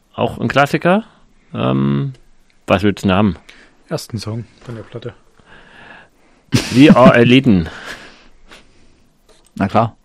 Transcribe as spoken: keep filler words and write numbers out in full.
auch ein Klassiker. Ähm, was willst du haben? Ersten Song von der Platte. We Are Eliten. Na klar.